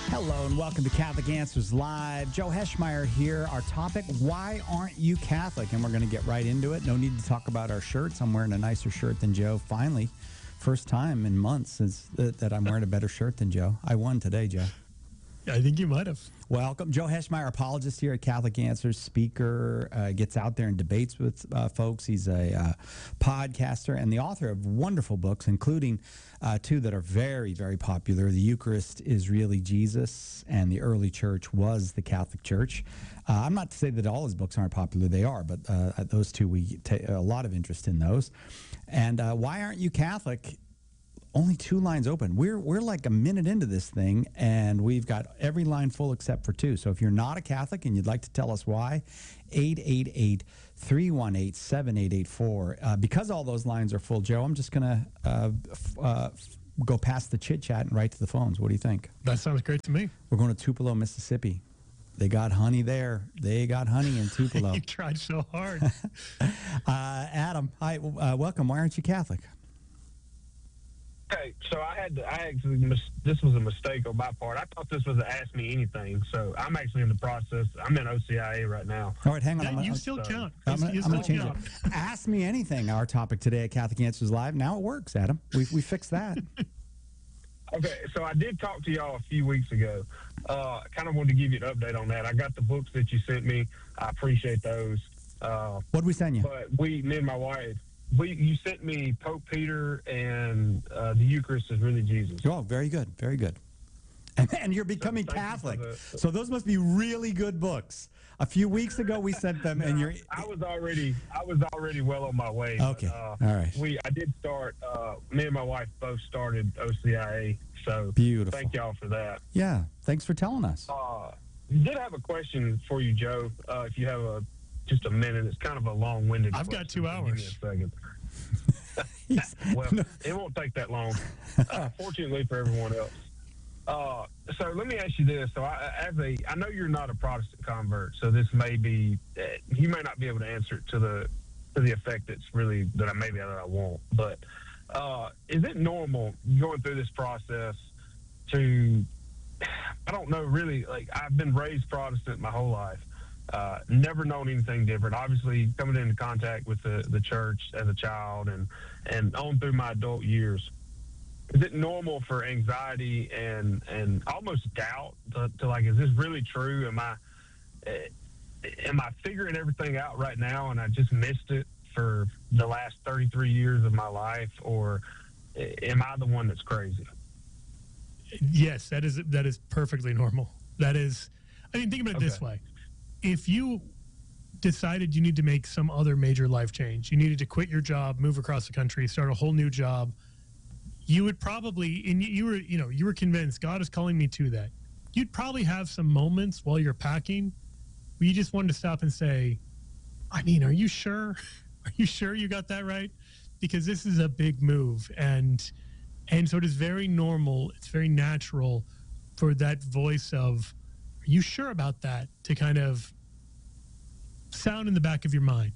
Hello and welcome to Catholic Answers Live. Joe Heschmeyer here. Our topic, why aren't you Catholic? And we're going to get right into it. No need to talk about our shirts. I'm wearing a nicer shirt than Joe. Finally, first time in months that I'm wearing a better shirt than Joe. I won today, Joe. I think you might have. Welcome. Joe Heschmeyer, apologist here at Catholic Answers, speaker, gets out there and debates with folks. He's a podcaster and the author of wonderful books, including two that are very, very popular. The Eucharist is Really Jesus, and The Early Church Was the Catholic Church. I'm not to say that all his books aren't popular. They are, but those two, we take a lot of interest in those. And why aren't you Catholic? Only two lines open. We're like a minute into this thing, and we've got every line full except for two. So if you're not a Catholic and you'd like to tell us why, 888-318-7884. Because all those lines are full, Joe, I'm just going to go past the chit-chat and right to the phones. What do you think? That sounds great to me. We're going to Tupelo, Mississippi. They got honey there. They got honey in Tupelo. You tried so hard. Adam, hi. Welcome. Why aren't you Catholic? Okay, so this was a mistake on my part. I thought this was an Ask Me Anything, so I'm actually in the process. I'm in OCIA right now. All right, hang on. You still count. I'm going to change it. Ask Me Anything, our topic today at Catholic Answers Live. Now it works, Adam. We fixed that. Okay, so I did talk to y'all a few weeks ago. I kind of wanted to give you an update on that. I got the books that you sent me. I appreciate those. What did we send you? But me and my wife, you sent me Pope Peter and the Eucharist is Really Jesus. Oh, very good, very good. And you're becoming Catholic, so those must be really good books. A few weeks ago, we sent them, and you're. I was already well on my way. Okay, but, all right. I did start. Me and my wife both started OCIA, so beautiful. Thank y'all for that. Yeah, thanks for telling us. Did have a question for you, Joe. If you have just a minute, it's kind of a long-winded. I've got 2 hours. Give me a second. Well, it won't take that long. Fortunately for everyone else. So let me ask you this. So I know you're not a Protestant convert, so this may be you may not be able to answer it to the effect that I won't. But is it normal going through this process to, I don't know, really, like, I've been raised Protestant my whole life. Never known anything different. Obviously, coming into contact with the church as a child and on through my adult years, is it normal for anxiety and almost doubt to like, is this really true? Am I figuring everything out right now and I just missed it for the last 33 years of my life, or am I the one that's crazy? Yes, that is perfectly normal. That is, I mean, think about it this way. If you decided you need to make some other major life change, you needed to quit your job, move across the country, start a whole new job, you would probably, and you were convinced God is calling me to that. You'd probably have some moments while you're packing where you just wanted to stop and say, I mean, are you sure? Are you sure you got that right? Because this is a big move. And so it is very normal. It's very natural for that voice of, are you sure about that, to kind of sound in the back of your mind.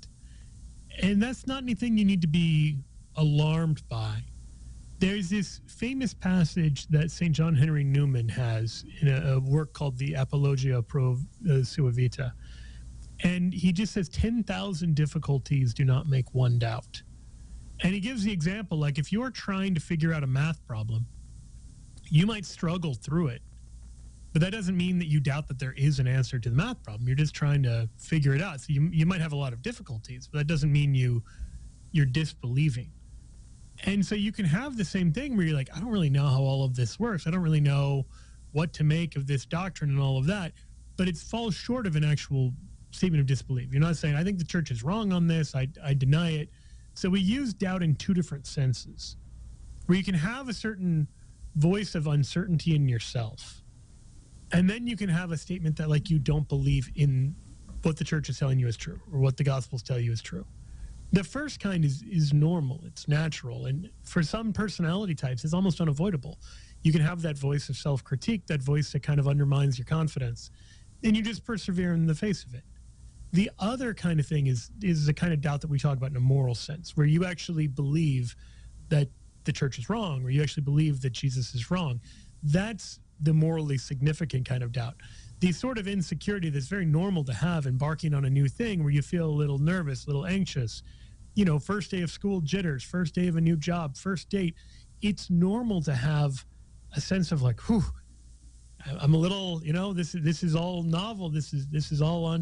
And that's not anything you need to be alarmed by. There's this famous passage that St. John Henry Newman has in a work called the Apologia Pro Sua Vita. And he just says 10,000 difficulties do not make one doubt. And he gives the example, like, if you're trying to figure out a math problem, you might struggle through it. But that doesn't mean that you doubt that there is an answer to the math problem. You're just trying to figure it out. So you might have a lot of difficulties, but that doesn't mean you're disbelieving. And so you can have the same thing where you're like, I don't really know how all of this works. I don't really know what to make of this doctrine and all of that. But it falls short of an actual statement of disbelief. You're not saying, I think the church is wrong on this. I deny it. So we use doubt in two different senses, where you can have a certain voice of uncertainty in yourself. And then you can have a statement that, like, you don't believe in what the church is telling you is true or what the Gospels tell you is true. The first kind is normal. It's natural. And for some personality types, it's almost unavoidable. You can have that voice of self-critique, that voice that kind of undermines your confidence, and you just persevere in the face of it. The other kind of thing is the kind of doubt that we talk about in a moral sense, where you actually believe that the church is wrong, or you actually believe that Jesus is wrong. That's the morally significant kind of doubt. The sort of insecurity that's very normal to have embarking on a new thing where you feel a little nervous, a little anxious. You know, first day of school jitters, first day of a new job, first date. It's normal to have a sense of like, whew, I'm a little, you know, this is all novel. This is all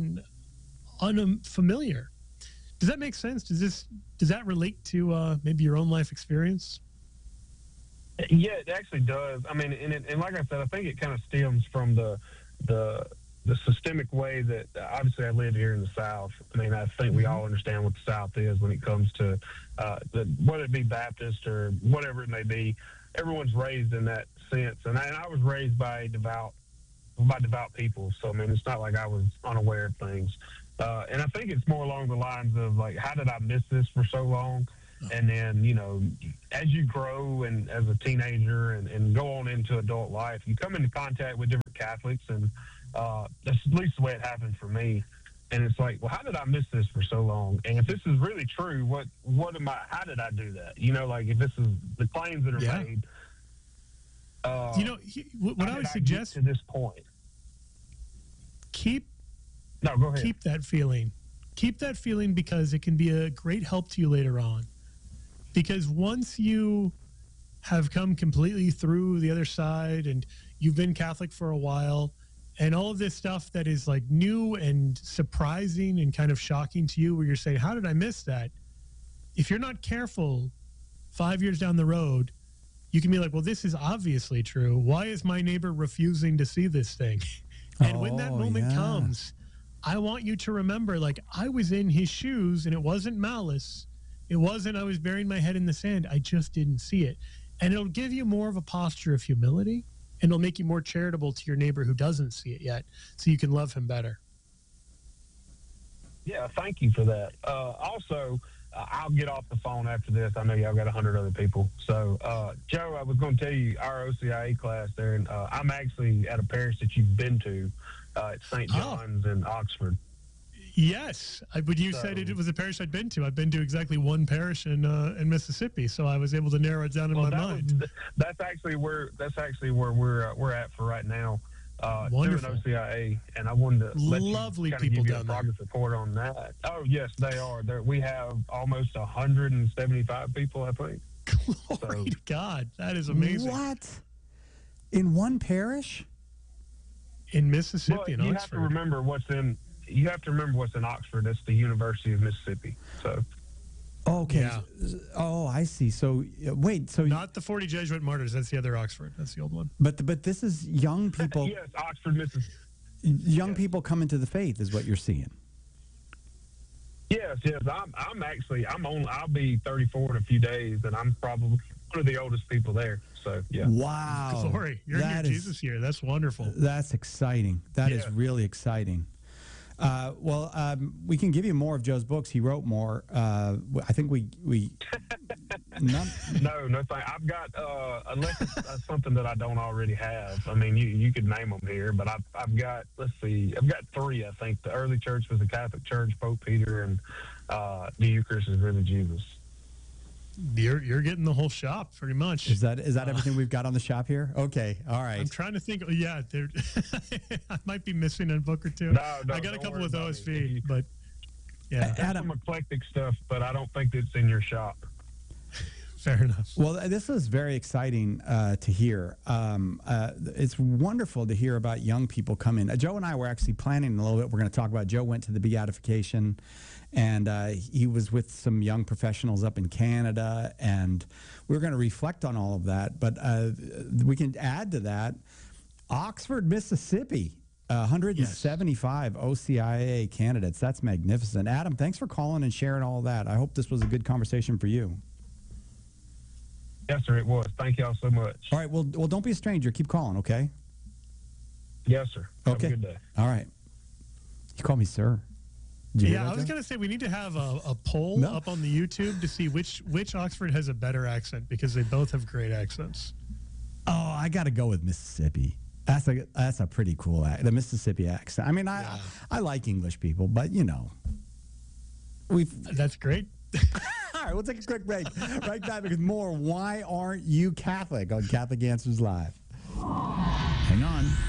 unfamiliar. Does that make sense? Does that relate to maybe your own life experience? Yeah, it actually does. I mean, and like I said, I think it kind of stems from the systemic way that obviously I live here in the South. I mean, I think we all understand what the South is when it comes to whether it be Baptist or whatever it may be. Everyone's raised in that sense, and I was raised by devout people. So I mean, it's not like I was unaware of things. And I think it's more along the lines of like, how did I miss this for so long? And then, you know, as you grow and as a teenager and go on into adult life, you come into contact with different Catholics, and that's at least the way it happened for me. And it's like, well, how did I miss this for so long? And if this is really true, how did I do that? You know, like if this is the claims that are made. You know, what I would suggest to this point, keep go ahead. Keep that feeling. Keep that feeling, because it can be a great help to you later on. Because once you have come completely through the other side and you've been Catholic for a while, and all of this stuff that is like new and surprising and kind of shocking to you, where you're saying, how did I miss that? If you're not careful, 5 years down the road, you can be like, well, this is obviously true. Why is my neighbor refusing to see this thing? And when that moment comes, I want you to remember, like, I was in his shoes, and it wasn't malice. It wasn't I was burying my head in the sand. I just didn't see it. And it'll give you more of a posture of humility, and it'll make you more charitable to your neighbor who doesn't see it yet, so you can love him better. Yeah, thank you for that. Also, I'll get off the phone after this. I know y'all got 100 other people. So, Joe, I was going to tell you our OCIA class there, and I'm actually at a parish that you've been to. It's St. John's in Oxford. Yes, but you said it was a parish I'd been to. I've been to exactly one parish in Mississippi, so I was able to narrow it down in my mind. That's actually where we're at for right now. Wonderful. Doing OCIA, and I wanted to lovely people give you down a progress report on that. Oh yes, they are. We have almost 175 people, I think. Glory to God, that is amazing. What? In one parish? In Mississippi, in Oxford. Oxford. You have to remember what's in Oxford. That's the University of Mississippi. So. Okay. Yeah. Oh, I see. So wait. So not the 40 Jesuit martyrs. That's the other Oxford. That's the old one. But this is young people. Yes, Oxford, Mississippi. Young people come into the faith is what you're seeing. Yes. I'll be 34 in a few days, and I'm probably one of the oldest people there. So yeah. Wow. Glory. You're in your Jesus year. That's wonderful. That's exciting. That is really exciting. We can give you more of Joe's books. He wrote more. I think we No, thank. I've got unless it's something that I don't already have. I mean, you could name them here, but I've got. Let's see. I've got three. I think the early church was the Catholic Church, Pope Peter, and the Eucharist is really Jesus. You're getting the whole shop pretty much. Is that everything we've got on the shop here? Okay, all right. I'm trying to think. Yeah, I might be missing a book or two. No, I got a couple with OSV, but yeah, Adam, some eclectic stuff, but I don't think it's in your shop. Fair enough. Well, this is very exciting to hear. It's wonderful to hear about young people coming. Joe and I were actually planning a little bit. We're going to talk about Joe went to the beatification, and he was with some young professionals up in Canada, and we're going to reflect on all of that. But we can add to that Oxford, Mississippi, 175 OCIA candidates. That's magnificent. Adam, thanks for calling and sharing all that. I hope this was a good conversation for you. Yes, sir, it was. Thank y'all so much. All right. Well, don't be a stranger. Keep calling, okay? Yes, sir. Okay. Have a good day. All right. You call me sir. Yeah, I was going to say we need to have a poll up on the YouTube to see which Oxford has a better accent, because they both have great accents. Oh, I got to go with Mississippi. That's a pretty cool the Mississippi accent. I mean, I like English people, but you know, that's great. All right, we'll take a quick break. Right back with more Why Aren't You Catholic on Catholic Answers Live. Hang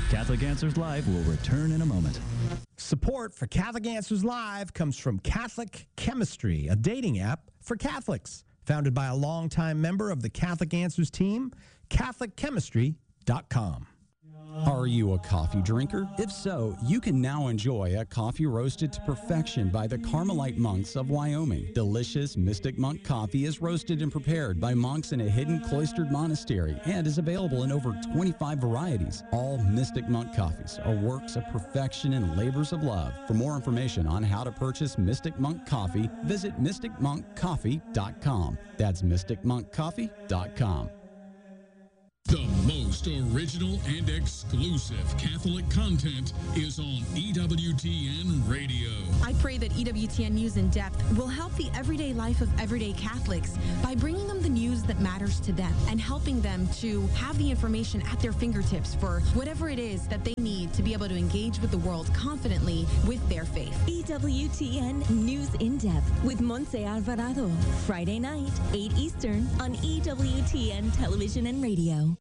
Catholic Answers Live will return in a moment. Support for Catholic Answers Live comes from Catholic Chemistry, a dating app for Catholics. Founded by a longtime member of the Catholic Answers team, CatholicChemistry.com. Are you a coffee drinker? If so, you can now enjoy a coffee roasted to perfection by the Carmelite monks of Wyoming. Delicious Mystic Monk coffee is roasted and prepared by monks in a hidden cloistered monastery and is available in over 25 varieties. All Mystic Monk coffees are works of perfection and labors of love. For more information on how to purchase Mystic Monk coffee, visit mysticmonkcoffee.com. That's mysticmonkcoffee.com. The most original and exclusive Catholic content is on EWTN Radio. I pray that EWTN News in Depth will help the everyday life of everyday Catholics by bringing them the news that matters to them and helping them to have the information at their fingertips for whatever it is that they need to be able to engage with the world confidently with their faith. EWTN News in Depth with Montse Alvarado. Friday night, 8 Eastern on EWTN Television and Radio.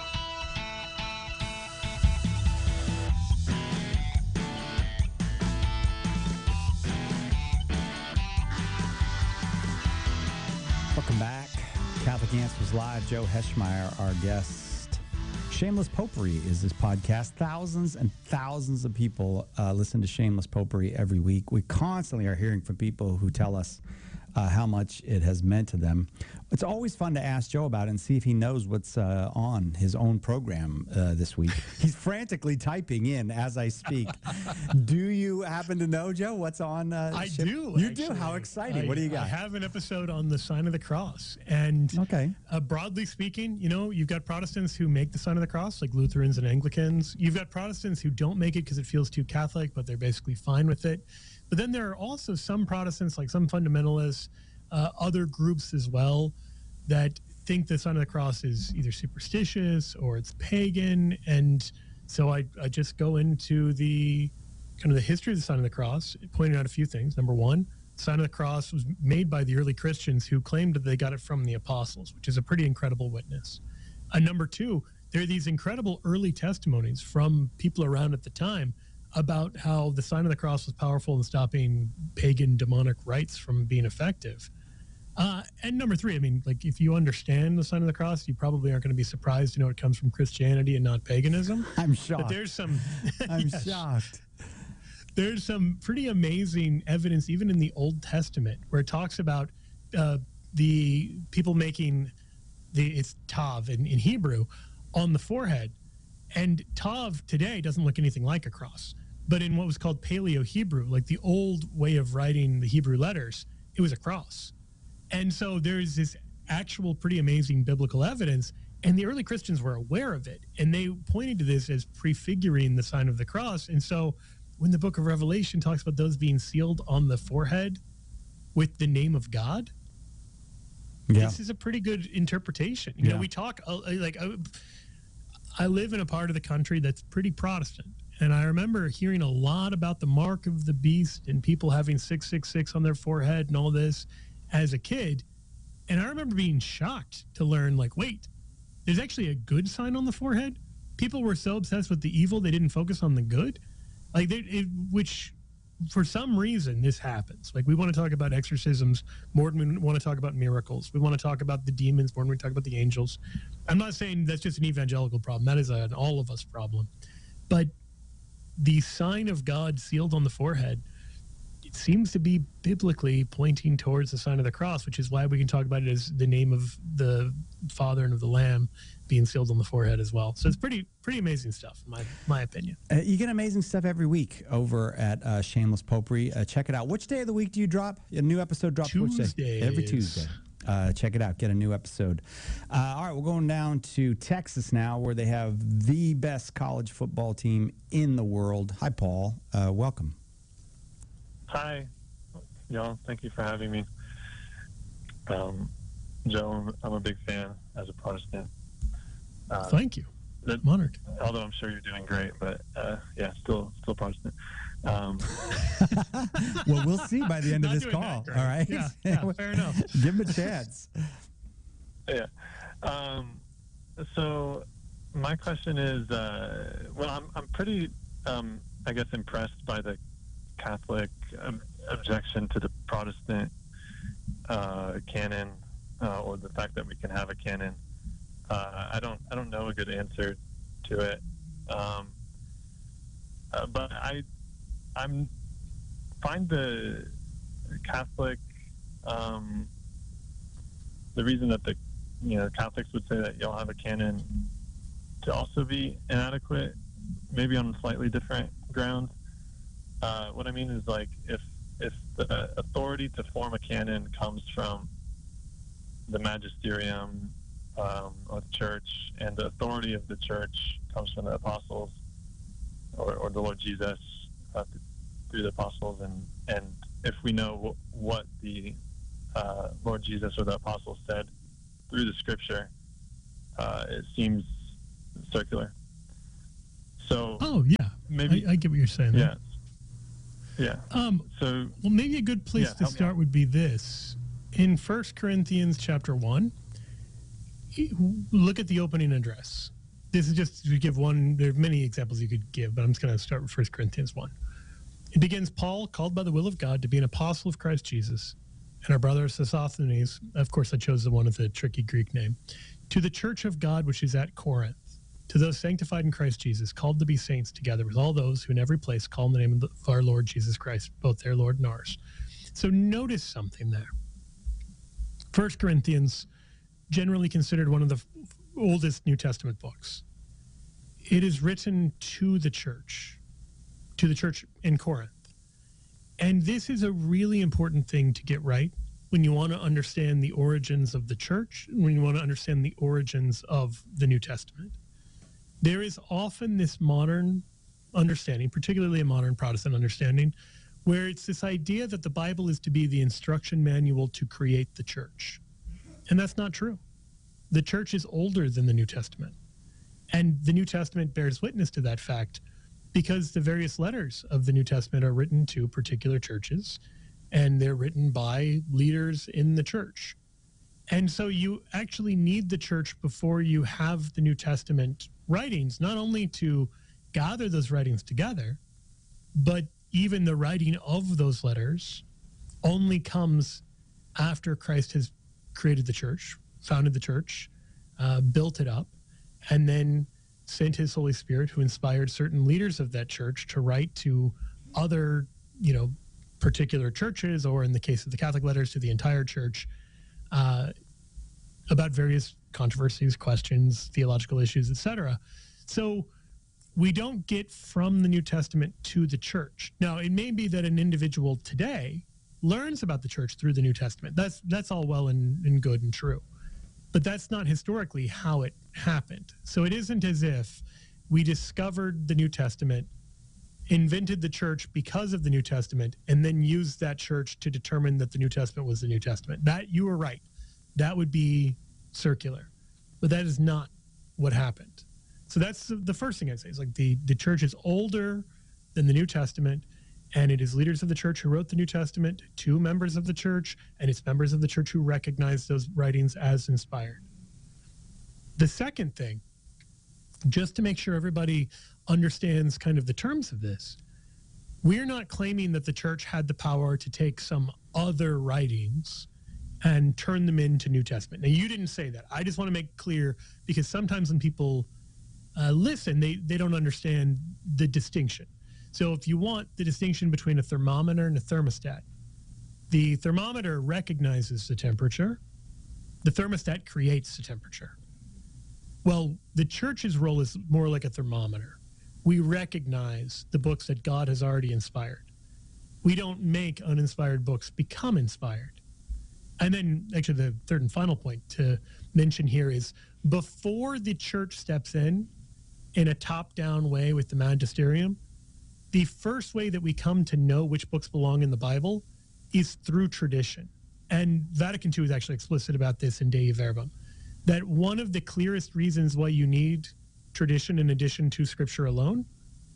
Welcome back. Catholic Answers Live. Joe Heschmeyer, our guest. Shameless Popery is this podcast. Thousands and thousands of people listen to Shameless Popery every week. We constantly are hearing from people who tell us how much it has meant to them. It's always fun to ask Joe about it and see if he knows what's on his own program this week. He's frantically typing in as I speak. Do you happen to know, Joe, what's on? I do. You do? How exciting. What do you got? I have an episode on the sign of the cross. And broadly speaking, you know, you've got Protestants who make the sign of the cross, like Lutherans and Anglicans. You've got Protestants who don't make it because it feels too Catholic, but they're basically fine with it. But then there are also some Protestants, like some fundamentalists, other groups as well, that think the sign of the cross is either superstitious or it's pagan. And so I just go into the kind of the history of the sign of the cross, pointing out a few things. Number one, the sign of the cross was made by the early Christians who claimed that they got it from the apostles, which is a pretty incredible witness. Number two, there are these incredible early testimonies from people around at the time about how the sign of the cross was powerful in stopping pagan demonic rites from being effective. And number three, I mean, like, if you understand the sign of the cross, you probably aren't going to be surprised to know it comes from Christianity and not paganism. I'm shocked. But there's some... I'm shocked. There's some pretty amazing evidence, even in the Old Testament, where it talks about the people making it's tav in Hebrew on the forehead. And tav today doesn't look anything like a cross. But in what was called Paleo-Hebrew, like the old way of writing the Hebrew letters, it was a cross. And so there's this actual pretty amazing biblical evidence, and the early Christians were aware of it, and they pointed to this as prefiguring the sign of the cross. And so when the book of Revelation talks about those being sealed on the forehead with the name of God, this is a pretty good interpretation. You know, we talk, I live in a part of the country that's pretty Protestant. And I remember hearing a lot about the mark of the beast and people having 666 on their forehead and all this as a kid. And I remember being shocked to learn, like, wait, there's actually a good sign on the forehead? People were so obsessed with the evil, they didn't focus on the good? Like, which, for some reason, this happens. Like, we want to talk about exorcisms more than we want to talk about miracles. We want to talk about the demons more than we talk about the angels. I'm not saying that's just an evangelical problem. That is an all of us problem. But the sign of God sealed on the forehead, it seems to be biblically pointing towards the sign of the cross, which is why we can talk about it as the name of the Father and of the Lamb being sealed on the forehead as well. So it's pretty amazing stuff, in my opinion. You get amazing stuff every week over at Shameless Popery. Check it out. Which day of the week do you drop? A new episode drops Tuesdays. which day? Every Tuesday. Check it out. Get a new episode. All right, we're going down to Texas now, where they have the best college football team in the world. Hi, Paul. Welcome. Hi, y'all. Thank you for having me. Joe, I'm a big fan as a Protestant. Thank you. I'm honored. Although I'm sure you're doing great, but still Protestant. Well, we'll see by the end of this call. All right. Yeah, fair enough. Give him a chance. Yeah. So my question is, I'm pretty, I guess, impressed by the Catholic objection to the Protestant canon, or the fact that we can have a canon. I don't know a good answer to it, but I find the Catholic, the reason that the Catholics would say that you'll have a canon to also be inadequate, maybe on slightly different grounds. What I mean is, like, if the authority to form a canon comes from the magisterium of the church, and the authority of the church comes from the apostles or the Lord Jesus through the apostles, and if we know what the Lord Jesus or the apostles said through the scripture, it seems circular. So, maybe I get what you're saying. Yeah. Yeah. Well, maybe a good place to start would be this. In 1 Corinthians chapter 1, look at the opening address. This is just to give one. There are many examples you could give, but I'm just going to start with 1 Corinthians 1. It begins, Paul, called by the will of God to be an apostle of Christ Jesus, and our brother Sosthenes, of course I chose the one with the tricky Greek name, to the church of God which is at Corinth, to those sanctified in Christ Jesus, called to be saints, together with all those who in every place call in the name of our Lord Jesus Christ, both their Lord and ours. So notice something there. 1 Corinthians, generally considered one of the oldest New Testament books. It is written to the church in Corinth. And this is a really important thing to get right when you want to understand the origins of the church, when you want to understand the origins of the New Testament. There is often this modern understanding, particularly a modern Protestant understanding, where it's this idea that the Bible is to be the instruction manual to create the church. And that's not true. The church is older than the New Testament. And the New Testament bears witness to that fact because the various letters of the New Testament are written to particular churches, and they're written by leaders in the church. And so you actually need the church before you have the New Testament writings, not only to gather those writings together, but even the writing of those letters only comes after Christ has created the church, founded the church, built it up, and then sent his Holy Spirit, who inspired certain leaders of that church to write to other, particular churches, or in the case of the Catholic letters, to the entire church, about various controversies, questions, theological issues, etc. So we don't get from the New Testament to the church. Now, it may be that an individual today learns about the church through the New Testament. That's all well and good and true. But that's not historically how it happened. So it isn't as if we discovered the New Testament, invented the church because of the New Testament, and then used that church to determine that the New Testament was the New Testament. That, you were right. That would be circular. But that is not what happened. So that's the first thing I'd say. Is like the church is older than the New Testament, and it is leaders of the church who wrote the New Testament to members of the church, and it's members of the church who recognize those writings as inspired. The second thing, just to make sure everybody understands kind of the terms of this, we're not claiming that the church had the power to take some other writings and turn them into New Testament. Now, you didn't say that. I just want to make clear, because sometimes when people listen, they don't understand the distinction. So if you want the distinction between a thermometer and a thermostat, the thermometer recognizes the temperature. The thermostat creates the temperature. Well, the church's role is more like a thermometer. We recognize the books that God has already inspired. We don't make uninspired books become inspired. And then actually the third and final point to mention here is, before the church steps in a top-down way with the magisterium, the first way that we come to know which books belong in the Bible is through tradition. And Vatican II is actually explicit about this in Dei Verbum, that one of the clearest reasons why you need tradition in addition to Scripture alone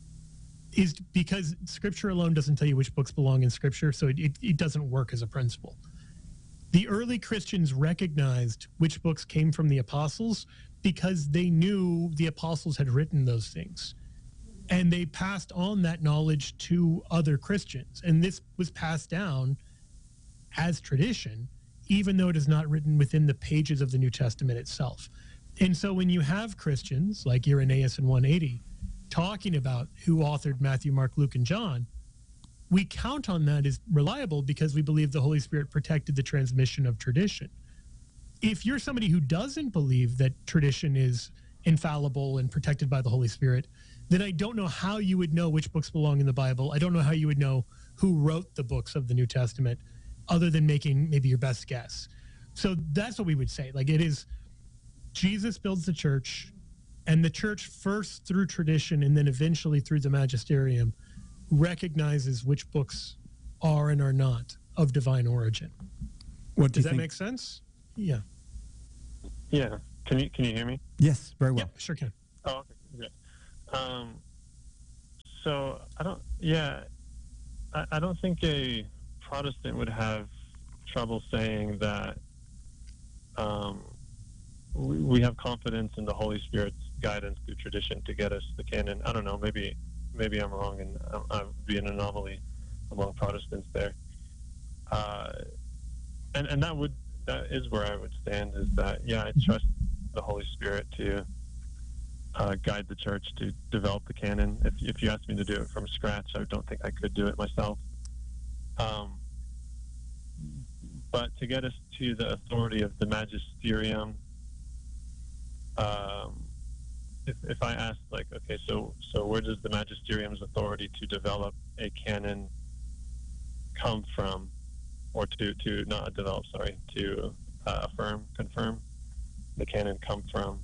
is because Scripture alone doesn't tell you which books belong in Scripture, so it doesn't work as a principle. The early Christians recognized which books came from the apostles because they knew the apostles had written those things. And they passed on that knowledge to other Christians. And this was passed down as tradition, even though it is not written within the pages of the New Testament itself. And so when you have Christians like Irenaeus in 180 talking about who authored Matthew, Mark, Luke, and John, we count on that as reliable because we believe the Holy Spirit protected the transmission of tradition. If you're somebody who doesn't believe that tradition is infallible and protected by the Holy Spirit, then I don't know how you would know which books belong in the Bible. I don't know how you would know who wrote the books of the New Testament other than making maybe your best guess. So that's what we would say. Like, it is Jesus builds the church, and the church first through tradition and then eventually through the magisterium recognizes which books are and are not of divine origin. Does that make sense? Yeah. Yeah. Can you hear me? Yes, very well. Yeah, sure can. Oh, okay. Good. So I don't think a Protestant would have trouble saying that we have confidence in the Holy Spirit's guidance through tradition to get us the canon. I don't know, maybe I'm wrong, and I would be an anomaly among Protestants there. And that is where I would stand, is that, I trust the Holy Spirit to guide the church to develop the canon. If you asked me to do it from scratch, I don't think I could do it myself. But to get us to the authority of the magisterium, if I asked, like, okay, so where does the magisterium's authority to develop a canon come from, or to not develop, sorry, to confirm the canon come from?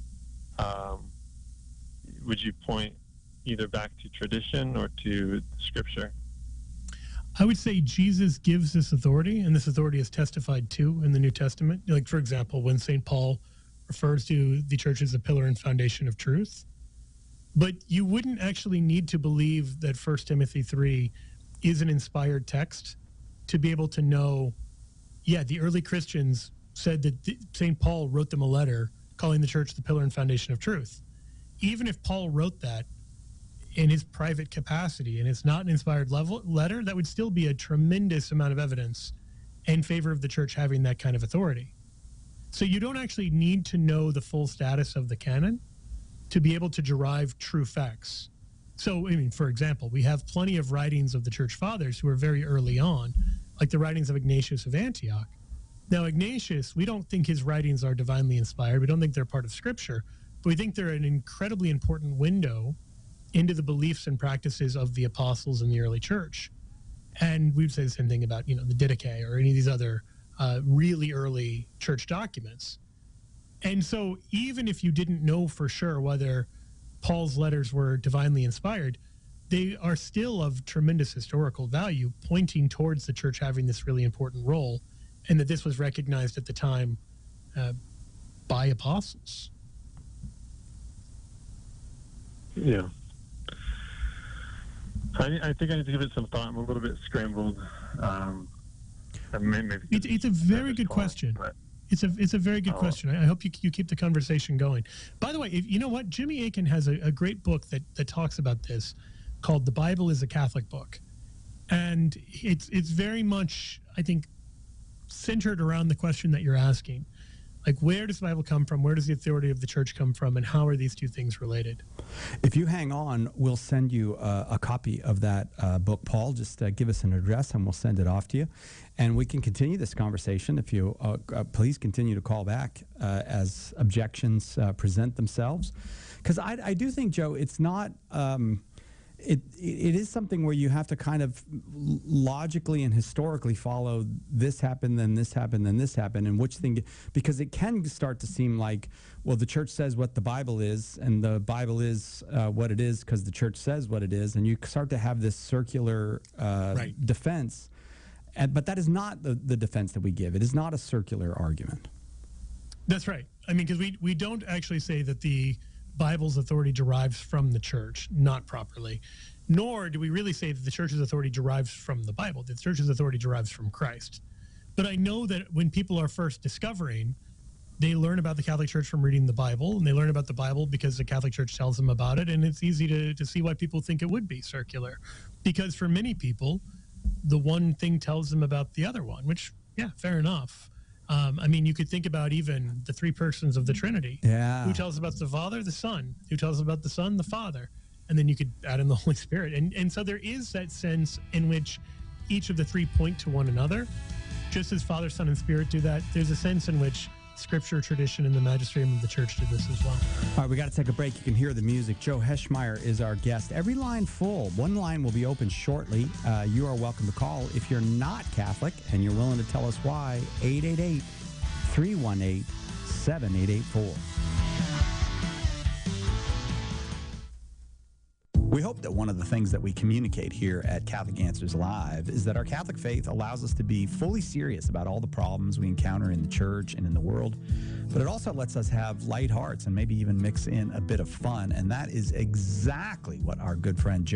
Would you point either back to tradition or to Scripture? I would say Jesus gives this authority, and this authority is testified to in the New Testament. Like, for example, when St. Paul refers to the church as the pillar and foundation of truth. But you wouldn't actually need to believe that 1 Timothy 3 is an inspired text to be able to know, the early Christians said that St. Paul wrote them a letter calling the church the pillar and foundation of truth. Even if Paul wrote that in his private capacity and it's not an inspired letter, that would still be a tremendous amount of evidence in favor of the church having that kind of authority. So you don't actually need to know the full status of the canon to be able to derive true facts. So, I mean, for example, we have plenty of writings of the church fathers who are very early on, like the writings of Ignatius of Antioch. Now, Ignatius, we don't think his writings are divinely inspired. We don't think they're part of Scripture, but we think they're an incredibly important window into the beliefs and practices of the apostles in the early church. And we'd say the same thing about, the Didache or any of these other really early church documents. And so even if you didn't know for sure whether Paul's letters were divinely inspired, they are still of tremendous historical value, pointing towards the church having this really important role, and that this was recognized at the time by apostles. Yeah. I think I need to give it some thought. I'm a little bit scrambled. Maybe it's a very good question. It's a very good question. I hope you keep the conversation going. By the way, you know what? Jimmy Akin has a great book that talks about this called The Bible is a Catholic Book. And it's very much, I think, centered around the question that you're asking. Like, where does the Bible come from? Where does the authority of the church come from? And how are these two things related? If you hang on, we'll send you a copy of that book, Paul. Just give us an address and we'll send it off to you. And we can continue this conversation. If you please continue to call back as objections present themselves. Because I do think, Joe, it's not... It is something where you have to kind of logically and historically follow this happened, then this happened, then this happened, and which thing, because it can start to seem like, well, the church says what the Bible is, and the Bible is what it is because the church says what it is, and you start to have this circular defense. But that is not the defense that we give. It is not a circular argument. That's right. I mean, because we don't actually say that the Bible's authority derives from the church, not properly, nor do we really say that the church's authority derives from the Bible. The church's authority derives from Christ. But I know that when people are first discovering they learn about the Catholic Church from reading the Bible, and they learn about the Bible because the Catholic Church tells them about it. And it's easy to see why people think it would be circular, because for many people, the one thing tells them about the other one, which, yeah, fair enough. I mean, you could think about even the three persons of the Trinity. Yeah. Who tells about the Father, the Son? Who tells about the Son, the Father? And then you could add in the Holy Spirit. And so there is that sense in which each of the three point to one another. Just as Father, Son, and Spirit do that, there's a sense in which Scripture, tradition, and the magisterium of the Church do this as well. All right, we got to take a break. You can hear the music. Joe Heschmeyer is our guest. Every line full. One line will be open shortly. You are welcome to call if you're not Catholic and you're willing to tell us why. 888-318-7884. We hope that one of the things that we communicate here at Catholic Answers Live is that our Catholic faith allows us to be fully serious about all the problems we encounter in the church and in the world, but it also lets us have light hearts and maybe even mix in a bit of fun, and that is exactly what our good friend Joe